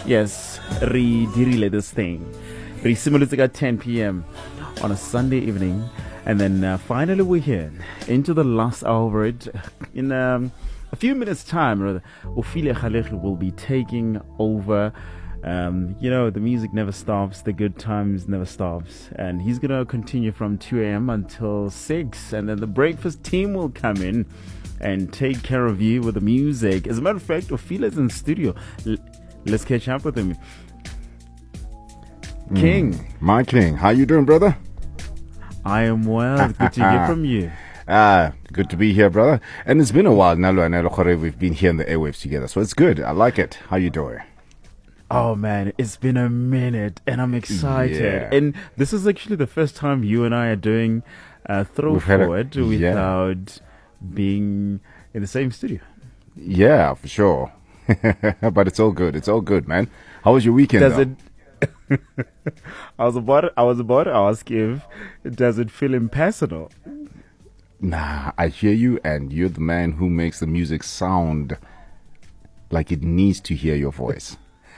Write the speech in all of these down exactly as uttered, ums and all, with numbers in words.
Yes, re dirile this thing. Re simulate at ten p.m. on a Sunday evening. And then uh, finally we're here into the last hour of it. In um, a few minutes' time, rather, Ophile Kgalekgile will be taking over. Um, you know, the music never stops, the good times never stops. And he's going to continue from two a.m. until six. And then the breakfast team will come in and take care of you with the music. As a matter of fact, Ophile is in the studio. L- let's catch up with him. King. Mm, my king. How you doing, brother? I am well. Good to hear from you. Ah, good to be here, brother. And it's been a while, Nalo and Elokore. We've been here in the airwaves together, so it's good. I like it. How you doing? Oh man, it's been a minute, and I'm excited. Yeah. And this is actually the first time you and I are doing uh, throw We've had a- forward yeah. without being in the same studio. Yeah, for sure. But it's all good. It's all good, man. How was your weekend? Does though? it? I was about. I was about to ask if does it feel impersonal? Nah, I hear you, and you're the man who makes the music sound like it needs to hear your voice.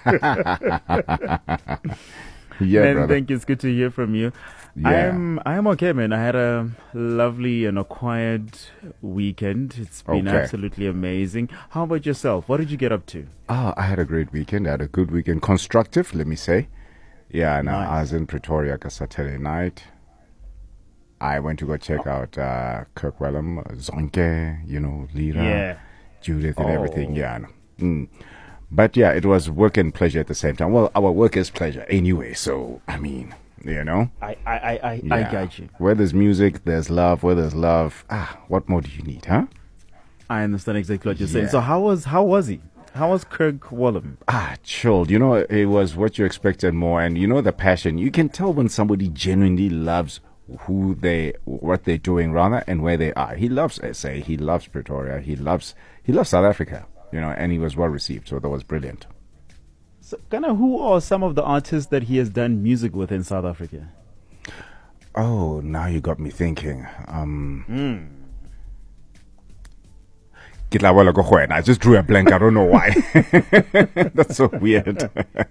Yeah, And brother. thank you. It's good to hear from you. Yeah. I'm. I'm okay, man. I had a lovely and a quiet weekend. It's been Okay. absolutely amazing. How about yourself? What did you get up to? Ah, I had a great weekend. I had a good weekend. Constructive, let me say. Yeah, and uh, Nice. I was in Pretoria on Saturday night. I went to go check Oh. out uh, Kirk Wellham, Zonke, you know, Lira, Yeah. Judith, and Oh. everything. Yeah. no. Mm. But yeah, it was work and pleasure at the same time. Well, our work is pleasure anyway. So, I mean, you know. I, I, I, I, Yeah. I got you. Where there's music, there's love. Where there's love, ah, what more do you need, huh? I understand exactly what you're saying. Yeah. So how was how was he? How was Kirk Wallum? Ah, chilled. You know, it was what you expected more, and you know the passion. You can tell when somebody genuinely loves who they, what they're doing, rather, and where they are. He loves S A. He loves Pretoria. He loves, he loves South Africa. You know, and he was well received, so that was brilliant. So, kind of, who are some of the artists that he has done music with in South Africa? Oh, now you got me thinking. Um. Kitlawala go kgwena. I just drew a blank. I don't know why. That's so weird.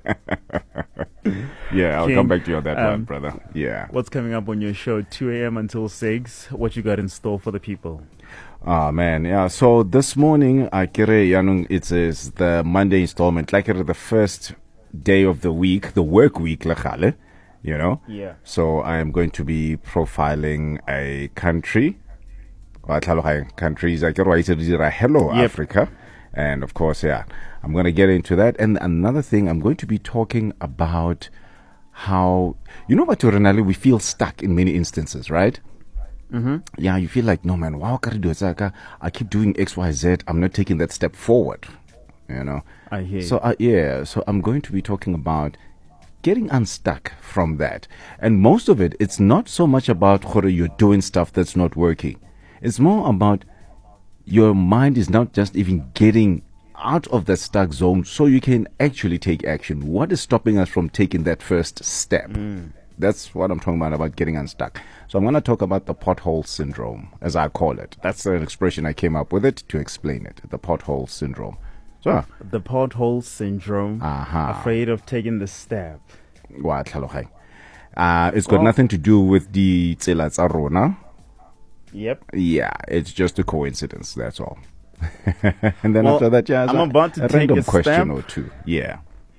Yeah, I'll King, come back to you on that um, one, brother. Yeah. What's coming up on your show? two a.m. until six. What you got in store for the people? Ah man, yeah. So this morning, I kere yanung it is the Monday installment, like it the first day of the week, the work week, lachale, you know. Yeah. So I am going to be profiling a country, wa tlhaloganya, countries. I kere wa itse re dira hello Yep. Africa, and of course, yeah, I'm going to get into that. And another thing, I'm going to be talking about how you know, what Renali, we feel stuck in many instances, right? Mm-hmm. Yeah, you feel like, no man, wow, I keep doing X, Y, Z. I'm not taking that step forward, you know. I hear So, uh, yeah, so I'm going to be talking about getting unstuck from that. And most of it, it's not so much about how you're doing stuff that's not working. It's more about your mind is not just even getting out of that stuck zone so you can actually take action. What is stopping us from taking that first step? That's what I'm talking about, about getting unstuck. So I'm going to talk about the pothole syndrome, as I call it. That's an expression I came up with it to explain it, the pothole syndrome. So, The pothole syndrome. Aha. Afraid of taking the step. wa tlhaloganya. uh, it's got Well- nothing to do with the tsela tsa rona. Yep. Yeah, it's just a coincidence, that's all. And then Well, after that, yeah, I'm a, about to a take random a question step. or two. Yeah.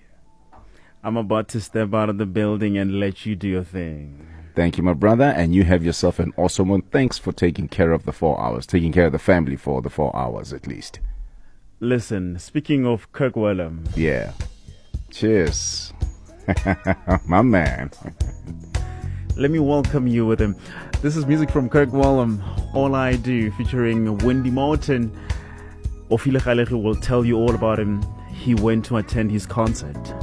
I'm about to step out of the building and let you do your thing. Thank you, my brother, and you have yourself an awesome one. Thanks for taking care of the four hours, taking care of the family for the four hours at least. Listen, speaking of Kirk Wellham, Yeah. Cheers. My man. let me welcome you with him. This is music from Kirk Wellham, All I Do, featuring Wendy Morton. Ophile Kgalekgile will tell you all about him. He went to attend his concert.